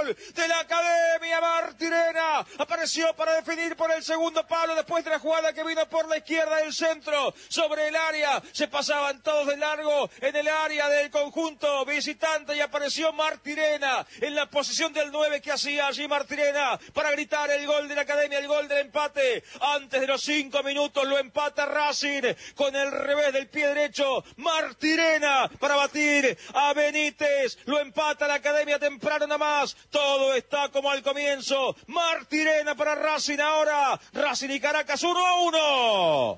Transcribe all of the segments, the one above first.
gol de la Academia. Martirena apareció para definir por el segundo palo después de la jugada que vino por la izquierda del centro sobre el área. Se pasaban todos de largo en el área del conjunto visitante y apareció Martirena en la posición del 9 que hacía allí Martirena para gritar el gol de la Academia, el gol del empate. Antes de los 5 minutos lo empata Racing con el revés del pie derecho. Martirena para batir a Benítez. Lo empata la Academia temprano nada más. Todo está como al comienzo. Martirena para Racing ahora. Racing y Caracas 1-1.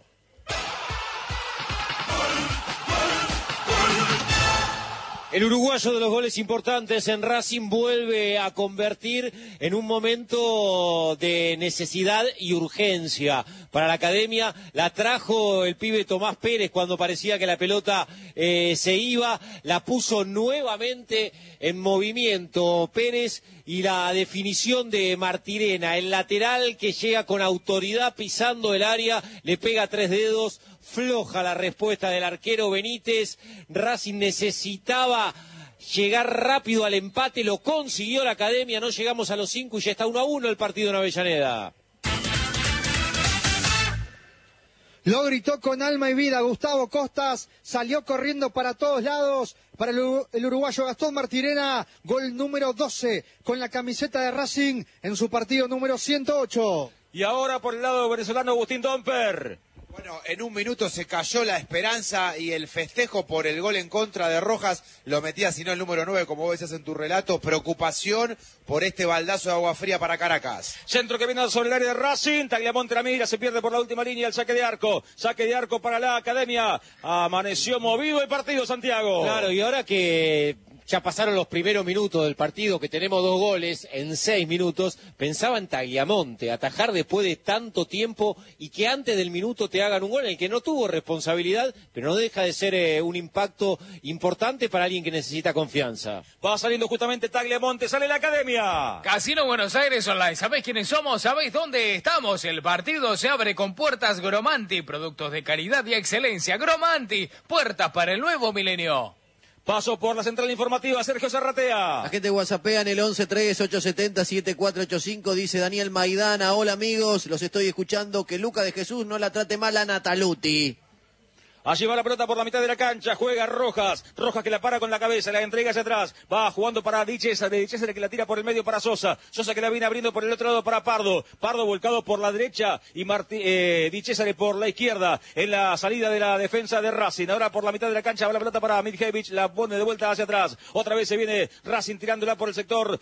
El uruguayo de los goles importantes en Racing vuelve a convertir en un momento de necesidad y urgencia para la Academia. La trajo el pibe Tomás Pérez cuando parecía que la pelota se iba. La puso nuevamente en movimiento Pérez y la definición de Martirena. El lateral que llega con autoridad pisando el área, le pega 3 dedos. Floja la respuesta del arquero Benítez. Racing necesitaba llegar rápido al empate, lo consiguió la Academia, no llegamos a los 5 y ya está 1-1 el partido en Avellaneda. Lo gritó con alma y vida Gustavo Costas, salió corriendo para todos lados, para el uruguayo Gastón Martirena, gol número 12 con la camiseta de Racing en su partido número 108. Y ahora por el lado venezolano Agustín Domper. Bueno, en un minuto se cayó la esperanza y el festejo por el gol en contra de Rojas lo metía, si no el número 9, como vos decías en tu relato. Preocupación por este baldazo de agua fría para Caracas. Centro que viene sobre el área de Racing. Tagliamonte la mira, se pierde por la última línea el saque de arco. Saque de arco para la Academia. Amaneció movido el partido, Santiago. Claro, y ahora que ya pasaron los primeros minutos del partido, que tenemos 2 goles en 6 minutos, pensaba en Tagliamonte, atajar después de tanto tiempo y que antes del minuto te hagan un gol en el que no tuvo responsabilidad, pero no deja de ser un impacto importante para alguien que necesita confianza. Va saliendo justamente Tagliamonte, sale la Academia. Casino Buenos Aires Online, ¿sabéis quiénes somos? ¿Sabéis dónde estamos? El partido se abre con puertas Gromanti, productos de calidad y excelencia. Gromanti, puertas para el nuevo milenio. Paso por la central informativa, Sergio Zarratea. La gente whatsappea en el 1138707485, dice Daniel Maidana. Hola amigos, los estoy escuchando, que Luca de Jesús no la trate mal a Nataluti. Allí va la pelota por la mitad de la cancha, juega Rojas que la para con la cabeza, la entrega hacia atrás, va jugando para Di Cesare que la tira por el medio para Sosa que la viene abriendo por el otro lado para Pardo volcado por la derecha y Di Cesare por la izquierda en la salida de la defensa de Racing. Ahora por la mitad de la cancha va la pelota para Midjevic, la pone de vuelta hacia atrás, otra vez se viene Racing tirándola por el sector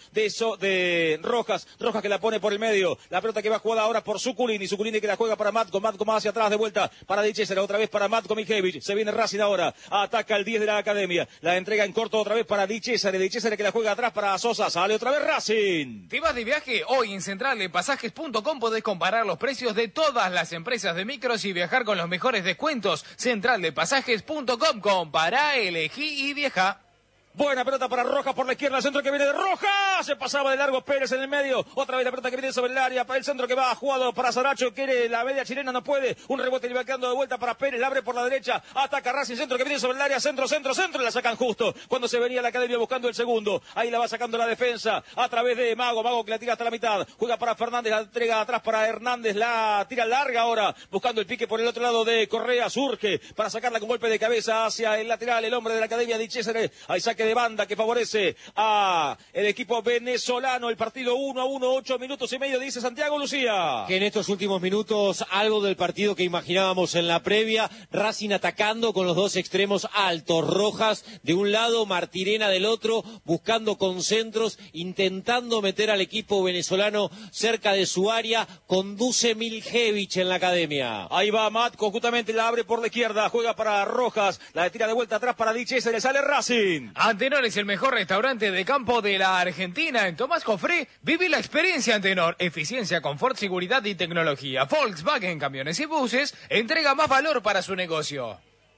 de Rojas que la pone por el medio, la pelota que va jugada ahora por Suculini que la juega para Matko más hacia atrás de vuelta para Di Cesare, otra vez para Matko Midjevic. Se viene Racing ahora, ataca el 10 de la Academia, la entrega en corto otra vez para Di Cesare que la juega atrás para Sosa, sale otra vez Racing. ¿Te vas de viaje? Hoy en centraldepasajes.com podés comparar los precios de todas las empresas de micros y viajar con los mejores descuentos. Centraldepasajes.com, compará, elegí y viaja. Buena pelota para Rojas por la izquierda, el centro que viene de Rojas, se pasaba de largo Pérez en el medio, otra vez la pelota que viene sobre el área, para el centro que va jugado para Saracho, quiere la media chilena, no puede, un rebote le va quedando de vuelta para Pérez, la abre por la derecha, ataca Racing, centro que viene sobre el área, centro, y la sacan justo, cuando se venía la Academia buscando el segundo, ahí la va sacando la defensa, a través de Mago que la tira hasta la mitad, juega para Fernández, la entrega atrás para Hernández, la tira larga ahora, buscando el pique por el otro lado de Correa, surge para sacarla con golpe de cabeza hacia el lateral, el hombre de la Academia, Di Cesare, hay saque de banda que favorece a el equipo venezolano, el partido 1-1, 8 minutos y medio, dice Santiago Lucía. Que en estos últimos minutos, algo del partido que imaginábamos en la previa, Racing atacando con los 2 extremos altos, Rojas de un lado, Martirena del otro, buscando concentros, intentando meter al equipo venezolano cerca de su área, conduce Midjevic en la Academia. Ahí va Matko, justamente la abre por la izquierda, juega para Rojas, la tira de vuelta atrás para Di Cesare, sale Racing. Antenor es el mejor restaurante de campo de la Argentina. En Tomás Jofré, vive la experiencia Antenor. Eficiencia, confort, seguridad y tecnología. Volkswagen Camiones y Buses entrega más valor para su negocio.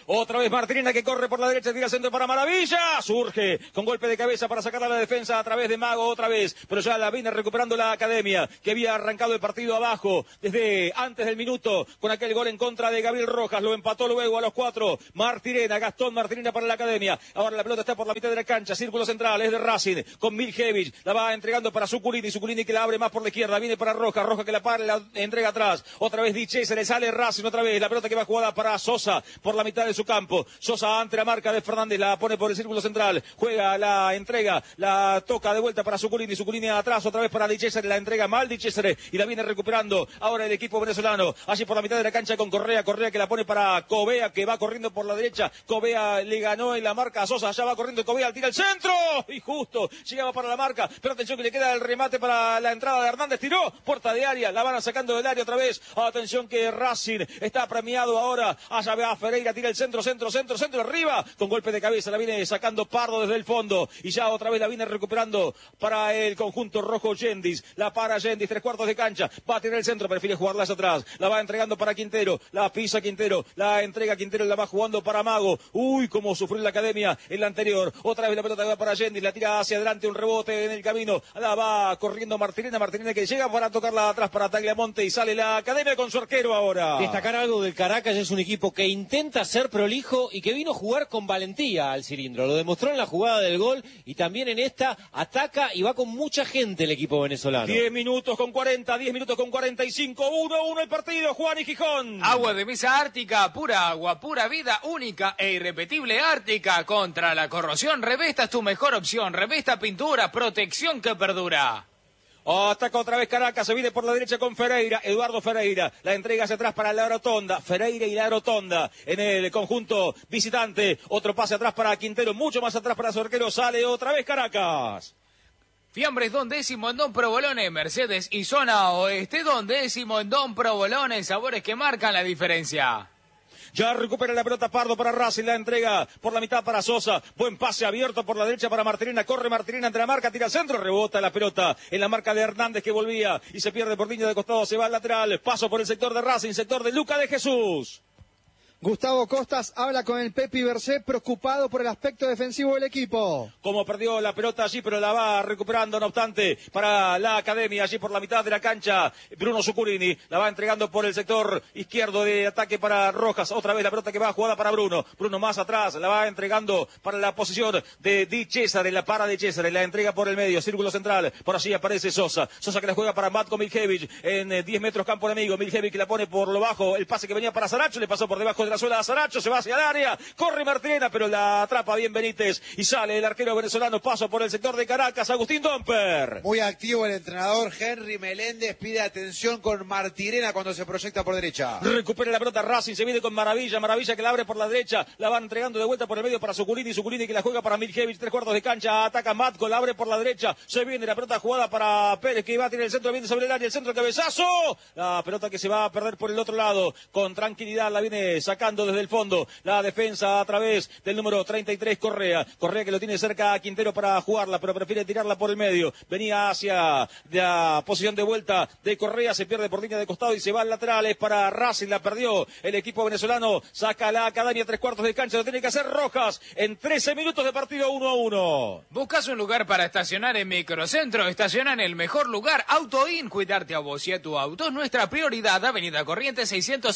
Otra vez Martirena que corre por la derecha, tira el centro para Maravilla. Surge con golpe de cabeza para sacarla a la defensa a través de Mago otra vez. Pero ya la viene recuperando la Academia, que había arrancado el partido abajo desde antes del minuto con aquel gol en contra de Gabriel Rojas. Lo empató luego a los 4. Martirena, Gastón Martirena para la Academia. Ahora la pelota está por la mitad de la cancha. Círculo central es de Racing con Miljevich. La va entregando para Zuculini. Zuculini que la abre más por la izquierda. Viene para Rojas. Rojas que la para y la entrega atrás. Otra vez Diche, se le sale Racing otra vez. La pelota que va jugada para Sosa por la mitad de su campo. Sosa ante la marca de Fernández. La pone por el círculo central. Juega, la entrega. La toca de vuelta para Zuculini. Zuculini atrás otra vez para Diche. La entrega mal Diche y la viene recuperando. Ahora el equipo venezolano. Allí por la mitad de la cancha con Correa. Correa que la pone para Covea que va corriendo por la derecha. Covea le ganó en la marca a Sosa. Allá va corriendo Covea. Tira el centro. Y justo llegaba para la marca. Pero atención que le queda el remate para la entrada de Hernández. Tiró. Puerta de área. La van sacando del área otra vez. Atención que Racing está premiado ahora. Allá va Ferreira. Tira el centro arriba. Con golpe de cabeza la viene sacando Pardo desde el fondo. Y ya otra vez la viene recuperando para el conjunto rojo Yendis. La para Yendis. 3/4 de cancha. Va a tirar el centro. Prefiere jugarla hacia atrás. La va entregando para Quintero. La pisa Quintero. La entrega Quintero. La va jugando para Mago. Uy, cómo sufrió la Academia en la anterior. Otra vez la pelota va para Yendis. La tira hacia adelante. Un rebote en el camino. La va corriendo Martirena. Martirena que llega para tocarla atrás para Tagliamonte. Y sale la Academia con su arquero ahora. Destacar algo del Caracas, es un equipo que intenta ser prolijo y que vino a jugar con valentía al cilindro. Lo demostró en la jugada del gol y también en esta ataca y va con mucha gente el equipo venezolano. 10 minutos con 40, 10 minutos con 45, 1-1 el partido, Juan y Gijón. Agua de mesa Ártica, pura agua, pura vida, única e irrepetible Ártica. Contra la corrosión, Revesta es tu mejor opción. Revesta pintura, protección que perdura. Ataca otra vez Caracas, se viene por la derecha con Ferreira, Eduardo Ferreira, la entrega hacia atrás para la Rotonda, Ferreira y la Rotonda en el conjunto visitante, otro pase atrás para Quintero, mucho más atrás para su arquero, sale otra vez Caracas. Fiambres Don Décimo en Don Provolone, Mercedes y Zona Oeste Don Décimo en Don Provolone, sabores que marcan la diferencia. Ya recupera la pelota Pardo para Racing, la entrega por la mitad para Sosa. Buen pase abierto por la derecha para Martirena. Corre Martirena entre la marca, tira al centro, rebota la pelota en la marca de Hernández que volvía y se pierde por línea de costado, se va al lateral. Paso por el sector de Racing, sector de Luca de Jesús. Gustavo Costas habla con el Pepi Bercé, preocupado por el aspecto defensivo del equipo. Como perdió la pelota allí, pero la va recuperando, no obstante, para la Academia, allí por la mitad de la cancha, Bruno Zuculini, la va entregando por el sector izquierdo de ataque para Rojas, otra vez la pelota que va jugada para Bruno, Bruno más atrás, la va entregando para la posición de Di César, la para de César, la entrega por el medio, círculo central, por allí aparece Sosa, Sosa que la juega para Matko Miljevich, en 10 metros campo enemigo, Miljevich que la pone por lo bajo, el pase que venía para Saracho, le pasó por debajo de la suela a Saracho, se va hacia el área, corre Martirena, pero la atrapa bien Benítez y sale el arquero venezolano, paso por el sector de Caracas, Agustín Domper. Muy activo el entrenador Henry Meléndez, pide atención con Martirena cuando se proyecta por derecha. Recupera la pelota Racing, se viene con Maravilla, Maravilla que la abre por la derecha, la van entregando de vuelta por el medio para Zuculini, Zuculini que la juega para Miljevich, 3/4 de cancha, ataca Matko, la abre por la derecha, se viene la pelota jugada para Pérez que va a tirar el centro, viene sobre el área, el centro cabezazo, la pelota que se va a perder por el otro lado, con tranquilidad la viene sacando desde el fondo, la defensa a través del número 33 Correa que lo tiene cerca a Quintero para jugarla, pero prefiere tirarla por el medio, venía hacia la posición de vuelta de Correa, se pierde por línea de costado y se va al lateral, es para Racing, la perdió el equipo venezolano, saca la Academia, 3/4 de cancha, lo tiene que hacer Rojas, en 13 minutos de partido 1-1. ¿Buscas un lugar para estacionar en Microcentro? Estaciona en el mejor lugar, AutoIn, cuidarte a vos y a tu auto es nuestra prioridad, Avenida Corrientes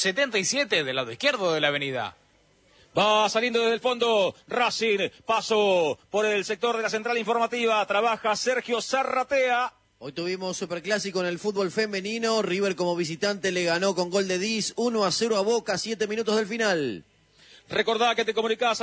677, del lado izquierdo de la avenida. Va saliendo desde el fondo Racing, paso por el sector de la central informativa, trabaja Sergio Zarratea. Hoy tuvimos superclásico en el fútbol femenino, River como visitante le ganó con gol de Diz, 1-0 a Boca, 7 minutos del final. Recordá que te comunicás al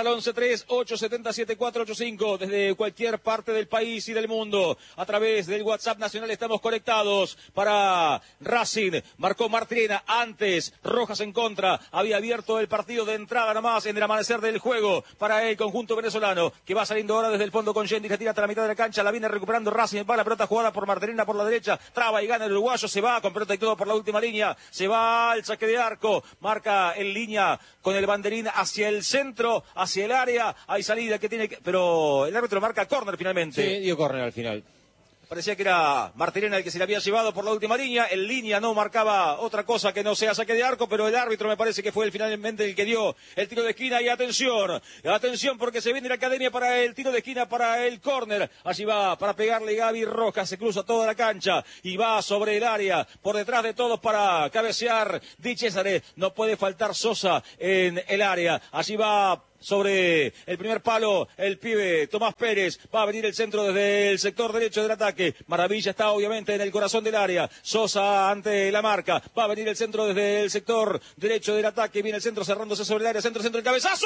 11-3-870-7485 desde cualquier parte del país y del mundo. A través del WhatsApp nacional estamos conectados para Racing. Marcó Martirena antes, Rojas en contra. Había abierto el partido de entrada nomás en el amanecer del juego para el conjunto venezolano que va saliendo ahora desde el fondo con Yendi. La tira hasta la mitad de la cancha, la viene recuperando Racing. Va la pelota jugada por Martirena por la derecha. Traba y gana el uruguayo. Se va con pelota y todo por la última línea. Se va al saque de arco. Marca en línea con el banderín hacia el centro, hacia el área, hay salida que tiene que... Pero el árbitro marca córner finalmente. Sí, dio córner al final. Parecía que era Martirena el que se le había llevado por la última línea. El línea no marcaba otra cosa que no sea saque de arco, pero el árbitro me parece que fue el finalmente el que dio el tiro de esquina. Y atención porque se viene la Academia para el tiro de esquina, para el córner. Allí va para pegarle Gaby Rojas, se cruza toda la cancha y va sobre el área, por detrás de todos para cabecear Di Cesare. No puede faltar Sosa en el área. Allí va sobre el primer palo el pibe Tomás Pérez, va a venir el centro desde el sector derecho del ataque. Maravilla está obviamente en el corazón del área. Sosa ante la marca, va a venir el centro desde el sector derecho del ataque. Viene el centro cerrándose sobre el área, centro, el cabezazo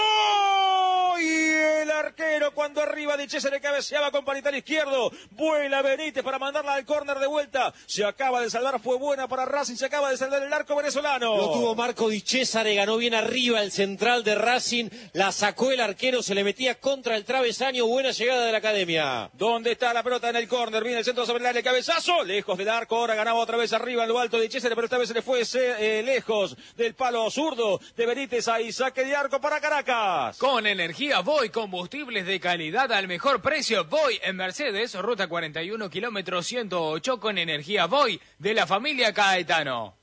y el arquero cuando arriba Di Cesare cabeceaba con panital izquierdo. Vuela Benítez para mandarla al córner de vuelta. Se acaba de salvar, fue buena para Racing, se acaba de salvar el arco venezolano. Lo tuvo Marco Di Cesare, ganó bien arriba el central de Racing, la sacó el arquero, se le metía contra el travesaño. Buena llegada de la Academia. ¿Dónde está la pelota? En el córner, viene el centro sobre el área, cabezazo, lejos del arco, ahora ganaba otra vez arriba en lo alto de Di Cesare, pero esta vez se le fue lejos del palo zurdo de Benítez. Ahí saque de arco para Caracas. Con energía Voy, combustibles de calidad al mejor precio. Voy en Mercedes, ruta 41, kilómetro 108, con energía Voy de la familia Caetano.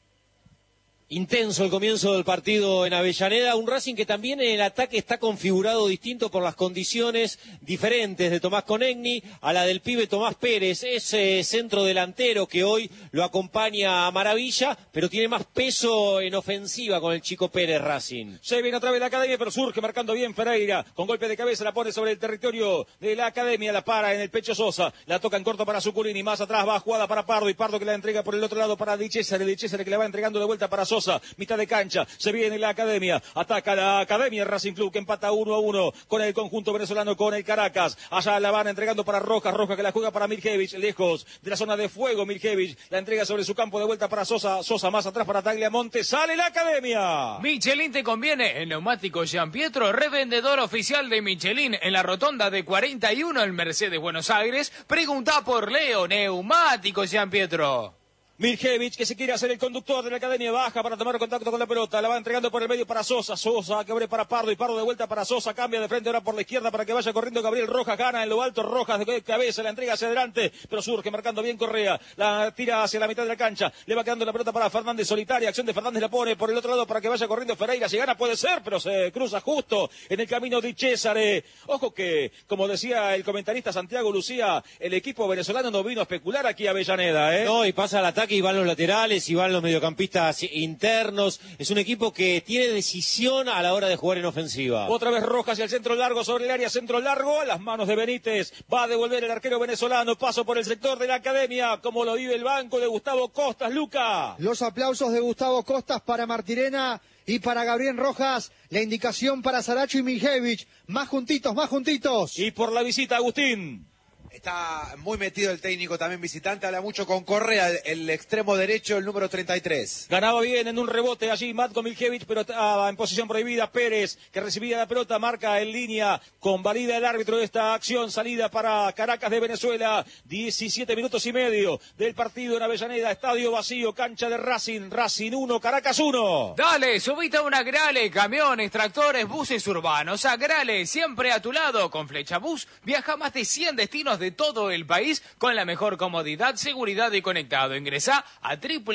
Intenso el comienzo del partido en Avellaneda, un Racing que también en el ataque está configurado distinto por las condiciones diferentes de Tomás Conegni a la del pibe Tomás Pérez, ese centro delantero que hoy lo acompaña a Maravilla, pero tiene más peso en ofensiva con el chico Pérez Racing. Se viene otra vez la Academia, pero surge marcando bien Ferreira, con golpe de cabeza la pone sobre el territorio de la Academia, la para en el pecho Sosa, la toca en corto para Zuculini, más atrás va jugada para Pardo, y Pardo que la entrega por el otro lado para Di Cesare que la va entregando de vuelta para Sosa. Mitad de cancha, se viene la Academia, ataca la Academia Racing Club que empata 1-1 con el conjunto venezolano, con el Caracas. Allá la van entregando para Rojas que la juega para Miljevic, lejos de la zona de fuego. Miljevic la entrega sobre su campo de vuelta para Sosa, más atrás para Tagliamonte. Sale la Academia. Michelin te conviene, el neumático Gian Pietro, revendedor oficial de Michelin en la rotonda de 41 en Mercedes, Buenos Aires. Pregunta por Leo, neumático Gian Pietro. Miljevic que se quiere hacer el conductor de la Academia, baja para tomar contacto con la pelota, la va entregando por el medio para Sosa que abre para Pardo, y Pardo de vuelta para Sosa, cambia de frente ahora por la izquierda para que vaya corriendo Gabriel Rojas, gana en lo alto Rojas de cabeza, la entrega hacia adelante, pero surge marcando bien Correa, la tira hacia la mitad de la cancha, le va quedando la pelota para Fernández, solitaria, acción de Fernández, la pone por el otro lado para que vaya corriendo Ferreira, si gana puede ser, pero se cruza justo en el camino Di Cesare. Ojo que, como decía el comentarista Santiago Lucía, el equipo venezolano no vino a especular aquí a Avellaneda, No, y pasa al ataque y van los laterales y van los mediocampistas internos. Es un equipo que tiene decisión a la hora de jugar en ofensiva. Otra vez Rojas hacia el centro largo, sobre el área, centro largo, a las manos de Benítez. Va a devolver el arquero venezolano. Paso por el sector de la Academia, como lo vive el banco de Gustavo Costas, Luca. Los aplausos de Gustavo Costas para Martirena y para Gabriel Rojas. La indicación para Saracho y Miljevic. Más juntitos, más juntitos. Y por la visita, Agustín. Está muy metido el técnico también visitante, habla mucho con Correa, el extremo derecho, el número 33. Ganaba bien en un rebote allí Matko Miljevic, pero estaba en posición prohibida. Pérez, que recibía la pelota, marca en línea, convalida el árbitro de esta acción, salida para Caracas de Venezuela. 17 minutos y medio del partido en Avellaneda, estadio vacío, cancha de Racing, Racing 1, Caracas 1. Dale, subite a una Agrale, camiones, tractores, buses urbanos. Agrale, siempre a tu lado. Con Flecha Bus viaja a más de 100 destinos de todo el país con la mejor comodidad, seguridad y conectado. Ingresá a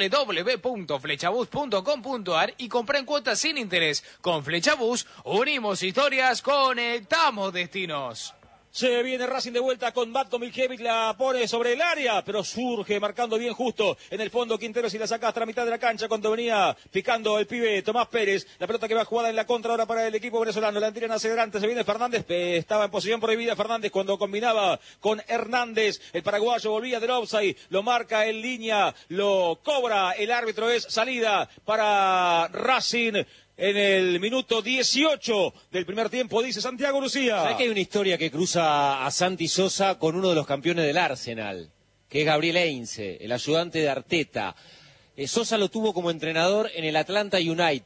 www.flechabus.com.ar y compra en cuotas sin interés. Con Flechabus unimos historias, conectamos destinos. Se viene Racing de vuelta con Matko Miljevic, la pone sobre el área, pero surge marcando bien justo en el fondo Quinteros y la saca hasta la mitad de la cancha cuando venía picando el pibe Tomás Pérez. La pelota que va jugada en la contra ahora para el equipo venezolano, la tiran hacia adelante, se viene Fernández, estaba en posición prohibida Fernández cuando combinaba con Hernández, el paraguayo volvía del offside, lo marca en línea, lo cobra el árbitro, es salida para Racing. En el minuto 18 del primer tiempo, dice Santiago Lucía. ¿Sabés que hay una historia que cruza a Santi Sosa con uno de los campeones del Arsenal? Que es Gabriel Heinze, el ayudante de Arteta. Sosa lo tuvo como entrenador en el Atlanta United.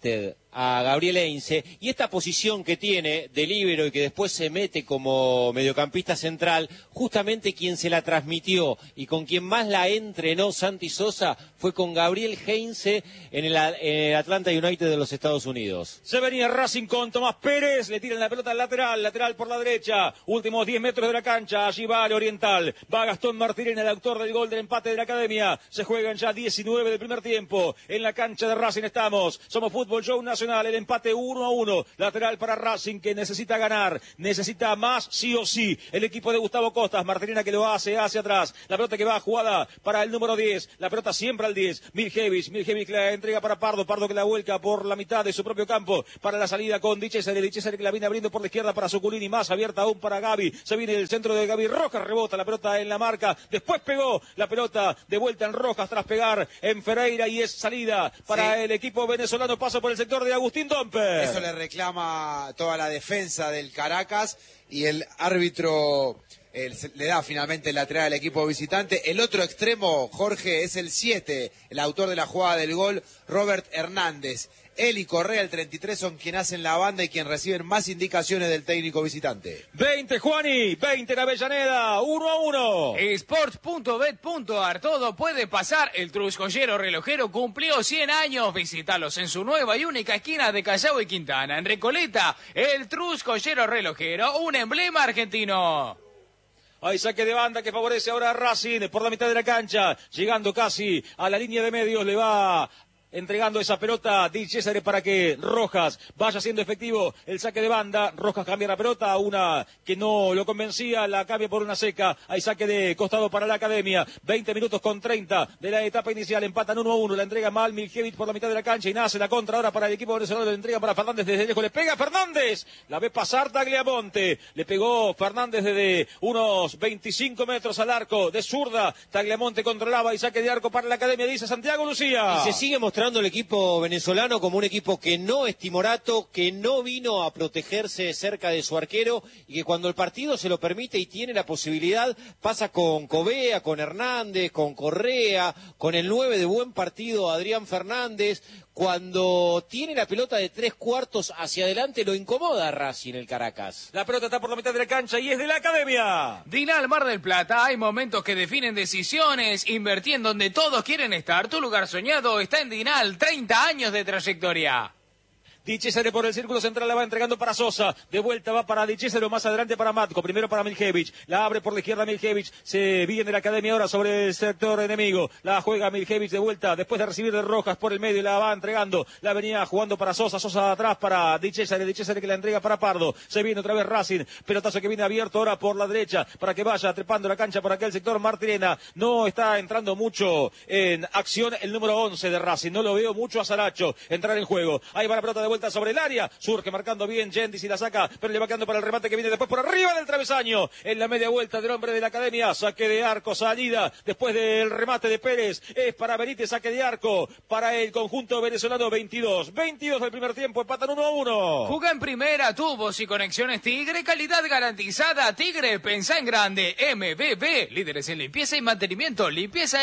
a Gabriel Heinze, y esta posición que tiene de líbero y que después se mete como mediocampista central, justamente quien se la transmitió y con quien más la entrenó Santi Sosa fue con Gabriel Heinze en el Atlanta United de los Estados Unidos. Se venía Racing con Tomás Pérez, le tiran la pelota al lateral por la derecha, últimos 10 metros de la cancha, allí va el Oriental, va Gastón Martirena, el autor del gol del empate de la Academia, se juegan ya 19 del primer tiempo, en la cancha de Racing estamos, somos Fútbol Show Nacional, el empate 1-1, lateral para Racing que necesita ganar, necesita más sí o sí, el equipo de Gustavo Costas, Martirena que lo hace hacia atrás, la pelota que va jugada para el número 10, la pelota siempre al 10, Miljevic que la entrega para Pardo que la vuelca por la mitad de su propio campo, para la salida con Di Cesare que la viene abriendo por la izquierda para Zuculini, más abierta aún para Gaby, se viene el centro de Gaby Rojas, rebota la pelota en la marca, después pegó la pelota de vuelta en Rojas tras pegar en Ferreira y es salida para el equipo venezolano, paso por el sector de Agustín Domper. Eso le reclama toda la defensa del Caracas y el árbitro le da finalmente el lateral al equipo visitante. El otro extremo, Jorge, es el 7, el autor de la jugada del gol, Robert Hernández. Él y Correa, el 33, son quien hacen la banda y quien reciben más indicaciones del técnico visitante. 20 Juani, 20 en Avellaneda, 1-1. Sports.bet.ar, todo puede pasar. El Truscollero Relojero cumplió 100 años. Visítalos en su nueva y única esquina de Callao y Quintana. En Recoleta, el Truscollero Relojero, un emblema argentino. Hay saque de banda que favorece ahora a Racing por la mitad de la cancha, llegando casi a la línea de medios, le va entregando esa pelota Di Cesare para que Rojas vaya siendo efectivo el saque de banda. Rojas cambia la pelota, una que no lo convencía, la cambia por una seca. Hay saque de costado para la Academia, 20 minutos con 30 de la etapa inicial, empatan 1-1, la entrega mal Miljevic por la mitad de la cancha y nace la contra ahora para el equipo venezolano, la entrega para Fernández desde lejos, le pega Fernández, la ve pasar Tagliamonte, le pegó Fernández desde unos 25 metros al arco de zurda, Tagliamonte controlaba y saque de arco para la Academia, dice Santiago Lucía. Y se sigue mostrando el equipo venezolano como un equipo que no es timorato, que no vino a protegerse cerca de su arquero y que cuando el partido se lo permite y tiene la posibilidad, pasa con Covea, con Hernández, con Correa, con el 9 de buen partido Adrián Fernández. Cuando tiene la pelota de 3/4 hacia adelante lo incomoda a Racing el Caracas. La pelota está por la mitad de la cancha y es de la Academia. Dinal Mar del Plata, hay momentos que definen decisiones. Invertí en donde todos quieren estar. Tu lugar soñado está en Dinal, 30 años de trayectoria. Di Cesare por el círculo central, la va entregando para Sosa, de vuelta va para Di Cesare, más adelante para Matko, primero para Miljevic, la abre por la izquierda Miljevic, se viene la Academia ahora sobre el sector enemigo, la juega Miljevic de vuelta, después de recibir de Rojas por el medio, la va entregando, la venía jugando para Sosa, Sosa atrás para Di Cesare que la entrega para Pardo, se viene otra vez Racing, pelotazo que viene abierto ahora por la derecha, para que vaya trepando la cancha por aquel sector Martirena, no está entrando mucho en acción el número 11 de Racing, no lo veo mucho a Saracho entrar en juego, ahí va la pelota de vuelta sobre el área, surge marcando bien Gendis y la saca, pero le va quedando para el remate que viene después por arriba del travesaño, en la media vuelta del hombre de la Academia, saque de arco, salida, después del remate de Pérez, es para Benítez, saque de arco, para el conjunto venezolano, 22 del primer tiempo, empatan 1-1. Juega en primera, tubos y conexiones Tigre, calidad garantizada, Tigre, pensá en grande, MBB, líderes en limpieza y mantenimiento, limpieza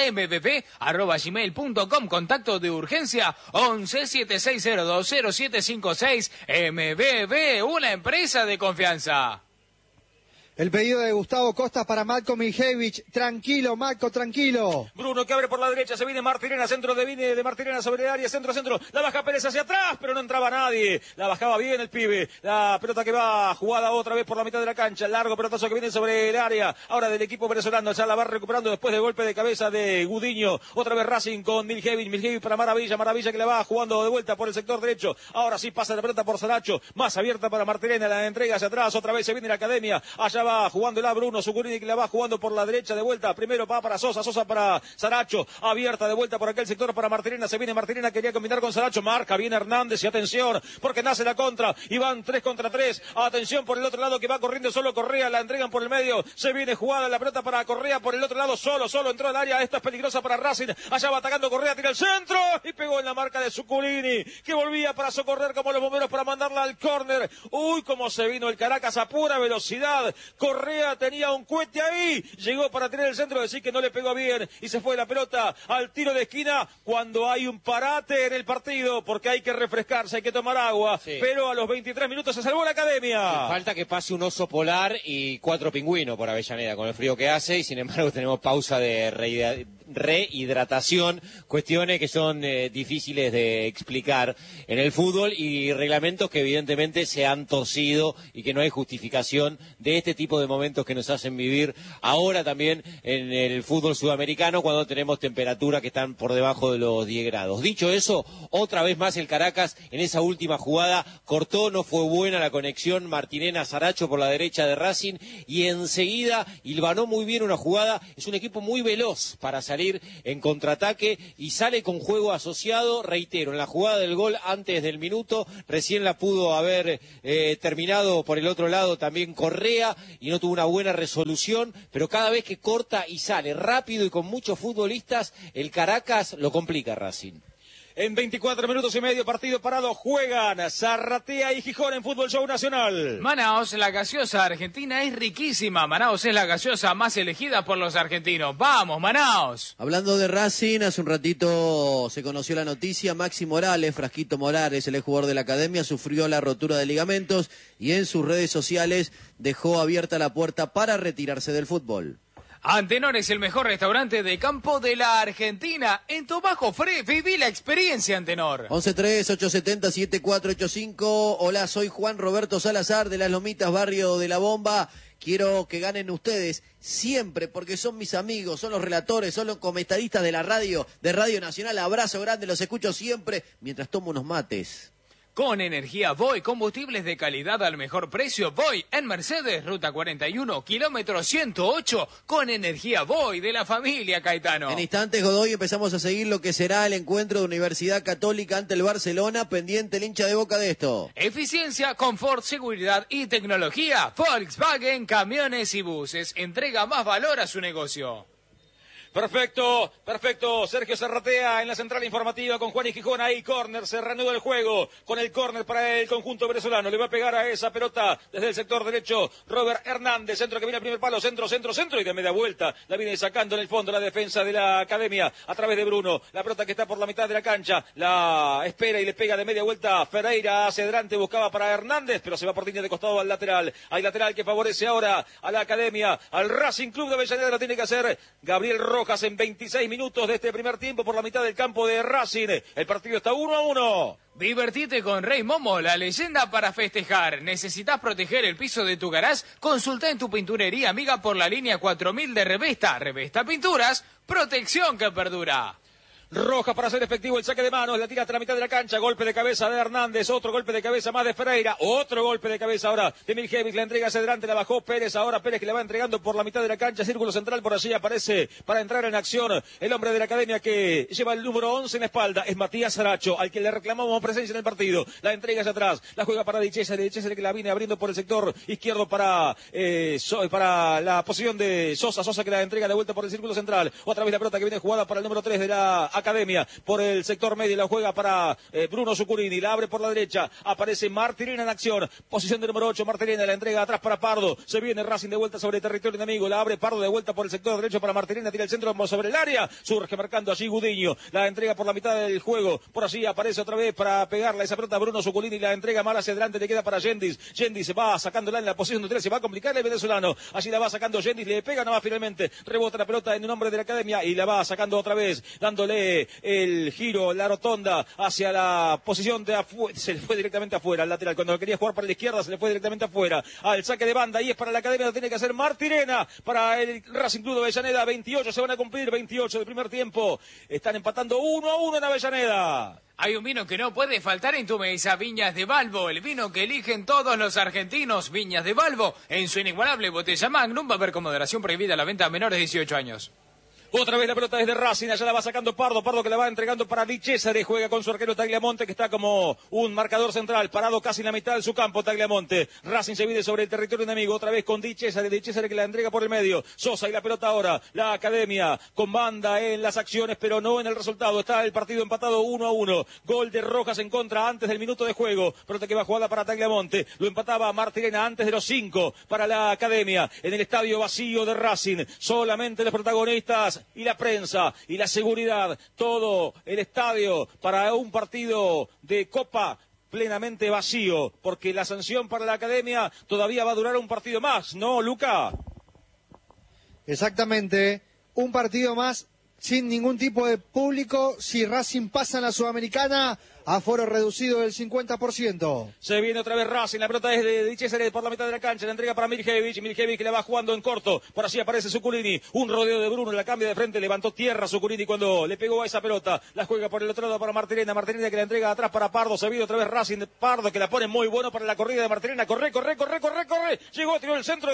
mbb@gmail.com, contacto de urgencia 11-7602-0756, MBB, una empresa de confianza. El pedido de Gustavo Costas para Matko Miljevic. Tranquilo, Matko, tranquilo. Bruno que abre por la derecha, se viene Martirena, centro de Martirena sobre el área, centro. La baja Pérez hacia atrás, pero no entraba nadie. La bajaba bien el pibe. La pelota que va jugada otra vez por la mitad de la cancha. Largo pelotazo que viene sobre el área. Ahora del equipo venezolano, ya la va recuperando después del golpe de cabeza de Gudiño. Otra vez Racing con Miljevic para Maravilla que la va jugando de vuelta por el sector derecho. Ahora sí pasa la pelota por Saracho. Más abierta para Martirena, la entrega hacia atrás. Otra vez se viene la Academia. Allá va jugándola Bruno Zuculini que la va jugando por la derecha de vuelta, primero va para Sosa para Saracho, abierta de vuelta por aquel sector para Martirena, se viene Martirena, quería combinar con Saracho, marca bien Hernández y atención, porque nace la contra, y van 3 contra 3, atención por el otro lado que va corriendo solo Correa, la entregan por el medio, se viene jugada la pelota para Correa por el otro lado, solo entró al área, esta es peligrosa para Racing, allá va atacando Correa, tira el centro, y pegó en la marca de Zuculini, que volvía para socorrer como los bomberos para mandarla al córner, uy, cómo se vino el Caracas a pura velocidad, Correa tenía un cohete ahí, llegó para tener el centro, decir que no le pegó bien y se fue la pelota al tiro de esquina cuando hay un parate en el partido, porque hay que refrescarse, hay que tomar agua, sí. Pero a los 23 minutos se salvó la Academia. Falta que pase un oso polar y 4 pingüinos por Avellaneda con el frío que hace, y sin embargo tenemos pausa de rehidratación, cuestiones que son difíciles de explicar en el fútbol y reglamentos que evidentemente se han torcido y que no hay justificación de este tipo de momentos que nos hacen vivir ahora también en el fútbol sudamericano cuando tenemos temperaturas que están por debajo de los 10 grados. Dicho eso, otra vez más el Caracas en esa última jugada cortó, no fue buena la conexión Martirena-Saracho por la derecha de Racing y enseguida hilvanó muy bien una jugada. Es un equipo muy veloz para salir en contraataque y sale con juego asociado, reitero, en la jugada del gol antes del minuto, recién la pudo haber terminado por el otro lado también Correa y no tuvo una buena resolución, pero cada vez que corta y sale rápido y con muchos futbolistas, el Caracas lo complica a Racing. En 24 minutos y medio, partido parado, juegan Zarratea y Gijón en Fútbol Show Nacional. Manaos, la gaseosa argentina es riquísima. Manaos es la gaseosa más elegida por los argentinos. ¡Vamos, Manaos! Hablando de Racing, hace un ratito se conoció la noticia. Maxi Morales, Frasquito Morales, el jugador de la Academia, sufrió la rotura de ligamentos y en sus redes sociales dejó abierta la puerta para retirarse del fútbol. Antenor es el mejor restaurante de campo de la Argentina. En Tobajo Fre, viví la experiencia, Antenor. 11-3-870-7485. Hola, soy Juan Roberto Salazar de Las Lomitas, barrio de La Bomba. Quiero que ganen ustedes siempre, porque son mis amigos, son los relatores, son los comentaristas de la radio, de Radio Nacional. Abrazo grande, los escucho siempre mientras tomo unos mates. Con energía Voy, combustibles de calidad al mejor precio. Voy en Mercedes, ruta 41, kilómetro 108, con energía Voy de la familia Caetano. En instantes, Godoy, empezamos a seguir lo que será el encuentro de Universidad Católica ante el Barcelona, pendiente el hincha de Boca de esto. Eficiencia, confort, seguridad y tecnología. Volkswagen, camiones y buses. Entrega más valor a su negocio. Perfecto, perfecto. Sergio Zarratea en la central informativa con Juan y Gijón. Ahí córner, se reanuda el juego con el córner para el conjunto venezolano. Le va a pegar a esa pelota desde el sector derecho Robert Hernández. Centro que viene al primer palo, centro y de media vuelta. La viene sacando en el fondo la defensa de la Academia a través de Bruno. La pelota que está por la mitad de la cancha. La espera y le pega de media vuelta. Ferreira hacia adelante, buscaba para Hernández, pero se va por línea de costado al lateral. Hay lateral que favorece ahora a la Academia, al Racing Club de Avellaneda. Lo tiene que hacer Gabriel Rojas en 26 minutos de este primer tiempo por la mitad del campo de Racing. El partido está 1-1. Divertite con Rey Momo, la leyenda para festejar. ¿Necesitas proteger el piso de tu garage? Consulta en tu pinturería amiga por la línea 4000 de Revesta. Revesta Pinturas, protección que perdura. Rojas para hacer efectivo el saque de manos, la tira hasta la mitad de la cancha, golpe de cabeza de Hernández, otro golpe de cabeza más de Ferreira, otro golpe de cabeza ahora de Miljevic, la entrega hacia adelante, la bajó Pérez, ahora Pérez que le va entregando por la mitad de la cancha, círculo central, por allí aparece para entrar en acción el hombre de la Academia que lleva el número 11 en la espalda, es Matías Saracho, al que le reclamamos presencia en el partido, la entrega hacia atrás, la juega para Dichesa que la viene abriendo por el sector izquierdo para la posición de Sosa que la entrega de vuelta por el círculo central, otra vez la pelota que viene jugada para el número 3 de la Academia, por el sector medio, la juega para Bruno Zucurini, la abre por la derecha, aparece Martirena en acción, posición de número 8, Martirena, la entrega atrás para Pardo, se viene Racing de vuelta sobre territorio enemigo, la abre Pardo de vuelta por el sector derecho para Martirena, tira el centro sobre el área, surge marcando allí Gudiño, la entrega por la mitad del juego, por allí aparece otra vez para pegarla esa pelota Bruno Zucurini, la entrega mal hacia adelante, le queda para Yendis se va sacándola en la posición de 3, se va a complicar el venezolano, allí la va sacando Yendis, le pega nomás finalmente, rebota la pelota en el nombre de la Academia y la va sacando otra vez, dándole el giro, la rotonda hacia la posición de afuera, se le fue directamente afuera al lateral, cuando quería jugar para la izquierda se le fue directamente afuera, al saque de banda y es para la Academia, lo tiene que hacer Martirena, para el Racing Club de Avellaneda, 28 se van a cumplir, 28 del primer tiempo, están empatando 1-1 en Avellaneda. Hay un vino que no puede faltar en tu mesa, Viñas de Balbo, el vino que eligen todos los argentinos, Viñas de Balbo, en su inigualable botella Magnum, va a haber con moderación prohibida la venta a menores de 18 años. Otra vez la pelota desde Racing, allá la va sacando Pardo que la va entregando para Di Cesare, juega con su arquero Tagliamonte, que está como un marcador central, parado casi en la mitad de su campo Tagliamonte. Racing se viene sobre el territorio enemigo, otra vez con Di Cesare que la entrega por el medio. Sosa y la pelota ahora, la Academia comanda en las acciones, pero no en el resultado. Está el partido empatado 1-1. Gol de Rojas en contra antes del minuto de juego. Pelota que va jugada para Tagliamonte. Lo empataba Martirena antes de los 5 para la Academia. En el estadio vacío de Racing, solamente los protagonistas y la prensa y la seguridad, todo el estadio para un partido de Copa plenamente vacío, porque la sanción para la Academia todavía va a durar un partido más, ¿no, Luca? Exactamente, un partido más sin ningún tipo de público. Si Racing pasa en la Sudamericana, aforo reducido del 50%. Se viene otra vez Racing, la pelota es de Di Cesare por la mitad de la cancha, la entrega para Miljevic que la va jugando en corto, por así aparece Zuculini, un rodeo de Bruno, la cambia de frente, levantó tierra Zuculini cuando le pegó a esa pelota, la juega por el otro lado para Martirena que la entrega atrás para Pardo, se viene otra vez Racing, Pardo que la pone muy bueno para la corrida de Martirena, corre, llegó, tiró el centro,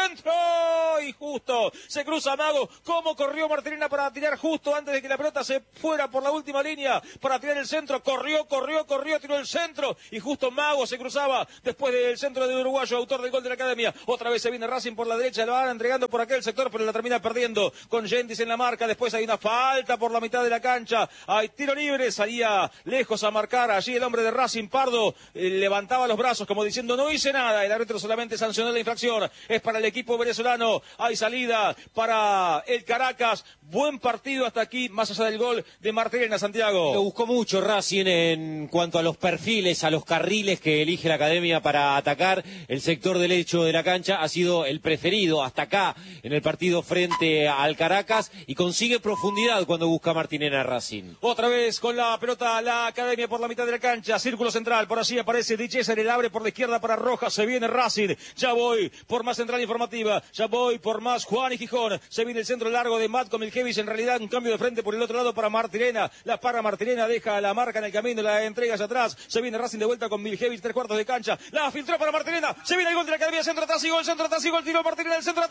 y justo se cruza Mago, cómo corrió Martirena para tirar justo antes de que la pelota se fuera por la última línea, para tirar el centro, corrió, tiró el centro y justo Mago se cruzaba después del centro de Uruguayo, autor del gol de la Academia. Otra vez se viene Racing por la derecha, la van entregando por aquel sector, pero la termina perdiendo con Gentis en la marca. Después hay una falta por la mitad de la cancha, hay tiro libre, salía lejos a marcar allí el hombre de Racing, Pardo, levantaba los brazos como diciendo no hice nada, el árbitro solamente sancionó la infracción, es para el equipo venezolano, hay salida para el Caracas, buen partido hasta aquí, más allá del gol de Martirena, Santiago. Lo buscó mucho Racing en cuanto a los perfiles, a los carriles que elige la Academia para atacar. El sector derecho de la cancha ha sido el preferido hasta acá en el partido frente al Caracas y consigue profundidad cuando busca Martirena Racing. Otra vez con la pelota la Academia por la mitad de la cancha, círculo central, por allí aparece Di Cesare, el abre por la izquierda para Rojas, se viene Racing, ya voy por más central informativa, ya voy por más Juan y Gijón, se viene el centro largo de Matko Miljevic, en realidad un cambio de frente por el otro lado para Martirena, la para Martirena, deja la marca en el camino, la entrega hacia atrás, se viene Racing de vuelta con Miljevic, 3/4 de cancha, la filtró para Martirena, se viene el gol de la Academia, centro atrás y gol, tiro Martirena, el centro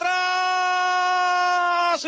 atrás,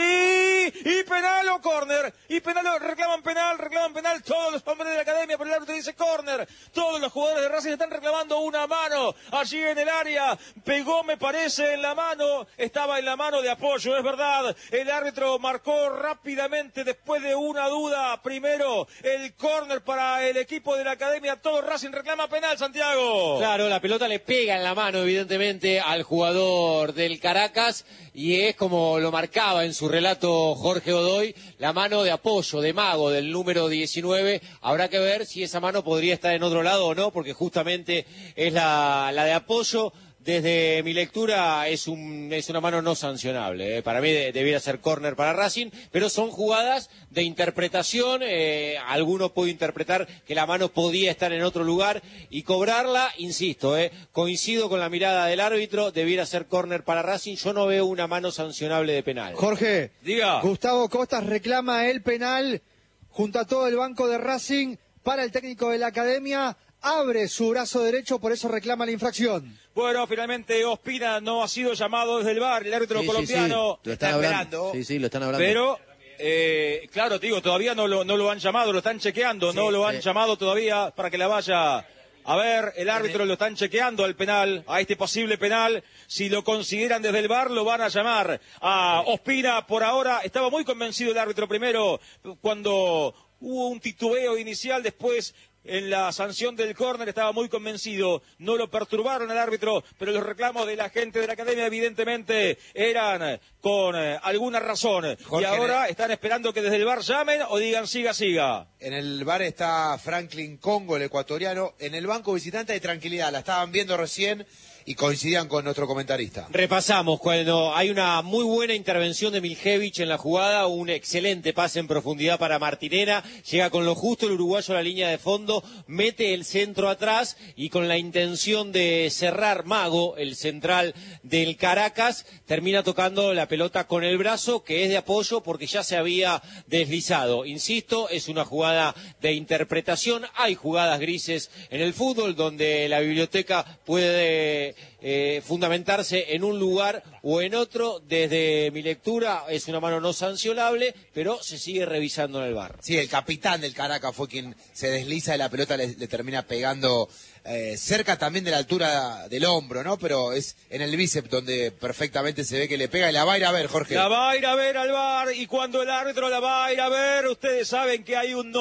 y penal o córner, y penal, reclaman penal, todos los hombres de la Academia, pero el árbitro dice córner, todos los jugadores de Racing están reclamando una mano, allí en el área, pegó me parece en la mano, estaba en la mano de apoyo, es verdad, el árbitro marcó rápidamente después de una duda, primero el córner para el equipo de la Academia, todo Racing reclama penal, Santiago. Claro, la pelota le pega en la mano evidentemente al jugador del Caracas y es como lo marcaba en su relato Jorge Godoy, la mano de apoyo de Mago del número 19, habrá que ver si esa mano podría estar en otro lado o no, porque justamente es la de apoyo. Desde mi lectura es una mano no sancionable. Para mí debiera ser córner para Racing, pero son jugadas de interpretación. Alguno puede interpretar que la mano podía estar en otro lugar y cobrarla, insisto, coincido con la mirada del árbitro, debiera ser córner para Racing. Yo no veo una mano sancionable de penal. Jorge, diga. Gustavo Costas reclama el penal junto a todo el banco de Racing para el técnico de la Academia. Abre su brazo derecho, por eso reclama la infracción. Bueno, finalmente Ospina no ha sido llamado desde el VAR, el árbitro colombiano lo están esperando. Sí, lo están hablando. Pero, claro, te digo, todavía no lo han llamado, lo están chequeando, no lo han llamado todavía para que la vaya a ver, el árbitro lo están chequeando al penal, a este posible penal, si lo consideran desde el VAR lo van a llamar a Ospina. Por ahora estaba muy convencido el árbitro primero cuando hubo un titubeo inicial, después en la sanción del córner estaba muy convencido, no lo perturbaron al árbitro, pero los reclamos de la gente de la Academia evidentemente eran con alguna razón. Jorge, y ahora están esperando que desde el VAR llamen o digan siga. En el VAR está Franklin Congo, el ecuatoriano, en el banco visitante hay tranquilidad, la estaban viendo recién y coincidían con nuestro comentarista. Repasamos, cuando hay una muy buena intervención de Miljevic en la jugada, un excelente pase en profundidad para Martirena, llega con lo justo el uruguayo a la línea de fondo, mete el centro atrás y con la intención de cerrar Mago, el central del Caracas, termina tocando la pelota con el brazo, que es de apoyo porque ya se había deslizado. Insisto, es una jugada de interpretación, hay jugadas grises en el fútbol donde la biblioteca puede fundamentarse en un lugar o en otro. Desde mi lectura es una mano no sancionable, pero se sigue revisando en el VAR. Sí, el capitán del Caracas fue quien se desliza y la pelota le termina pegando cerca también de la altura del hombro, ¿no? Pero es en el bíceps donde perfectamente se ve que le pega y la va a ir a ver, Jorge. La va a ir a ver al VAR, y cuando el árbitro la va a ir a ver, ustedes saben que hay un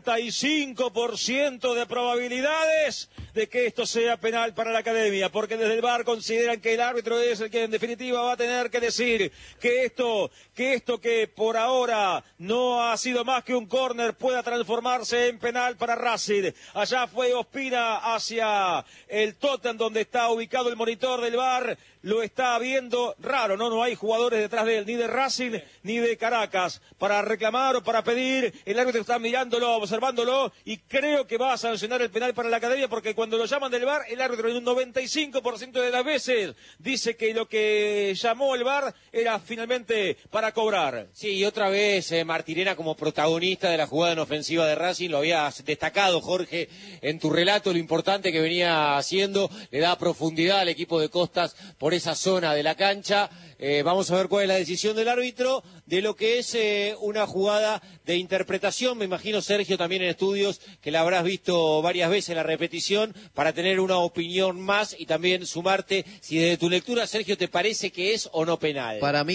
95% de probabilidades de que esto sea penal para la Academia, porque desde el VAR consideran que el árbitro es el que en definitiva va a tener que decir que esto que por ahora no ha sido más que un córner pueda transformarse en penal para Racing. Allá fue Ospina hacia el Tottenham, donde está ubicado el monitor del VAR. Lo está viendo raro, ¿no? No hay jugadores detrás de él, ni de Racing ni de Caracas, para reclamar o para pedir. El árbitro está mirándolo, observándolo, y creo que va a sancionar el penal para la Academia, porque cuando lo llaman del VAR, el árbitro en un 95% de las veces dice que lo que llamó el VAR era finalmente para cobrar. Sí, y otra vez Martirena como protagonista de la jugada en ofensiva de Racing. Lo habías destacado, Jorge, en tu relato, lo importante que venía haciendo. Le da profundidad al equipo de Costas por esa zona de la cancha. Vamos a ver cuál es la decisión del árbitro de lo que es una jugada de interpretación. Me imagino, Sergio, también en estudios, que la habrás visto varias veces la repetición, para tener una opinión más y también sumarte si desde tu lectura, Sergio, te parece que es o no penal. Para mí